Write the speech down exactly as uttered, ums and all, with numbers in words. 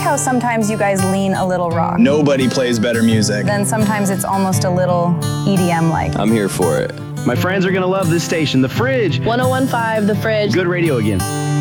how sometimes you guys lean a little rock. Nobody plays better music. Then sometimes it's almost a little E D M-like. I'm here for it. My friends are gonna love this station, The Fridge. one oh one point five The Fridge. Good radio again.